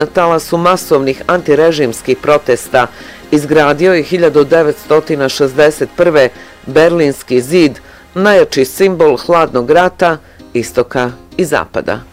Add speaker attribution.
Speaker 1: Na talasu masovnih antirežimskih protesta izgradio je 1961. Berlinski zid, najjači simbol hladnog rata, istoka i zapada.